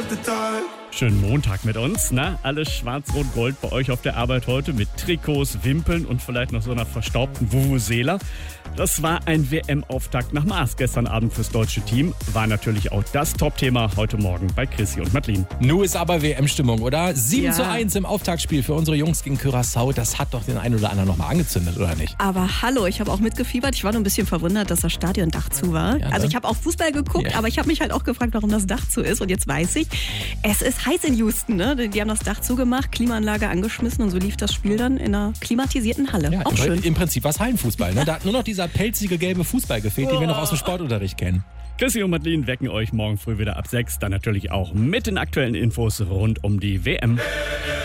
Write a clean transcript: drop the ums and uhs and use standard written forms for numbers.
Schönen Montag mit uns, ne? Alles schwarz-rot-gold bei euch auf der Arbeit heute mit Trikots, Wimpeln und vielleicht noch so einer verstaubten Vuvuzela. Das war ein WM-Auftakt nach Maß gestern Abend fürs deutsche Team. War natürlich auch das Top-Thema heute Morgen bei Chrissy und Madeline. Nu ist aber WM-Stimmung, oder? 7:1 im Auftaktspiel für unsere Jungs gegen Curaçao. Das hat doch den einen oder anderen nochmal angezündet, oder nicht? Aber hallo, ich habe auch mitgefiebert. Ich war nur ein bisschen verwundert, dass das Stadiondach zu war. Ja, ne? Also ich habe auch Fußball geguckt, aber ich habe mich halt auch gefragt, warum das Dach zu ist. Und jetzt weiß ich, es ist heiß in Houston, ne? Die haben das Dach zugemacht, Klimaanlage angeschmissen und so lief das Spiel dann in einer klimatisierten Halle. Ja, auch schön. Im Prinzip war es Hallenfußball. Ne? Da hat nur noch dieser pelzige gelbe Fußball gefehlt, den wir noch aus dem Sportunterricht kennen. Chrissy und Madeline wecken euch morgen früh wieder ab 6. Dann natürlich auch mit den aktuellen Infos rund um die WM.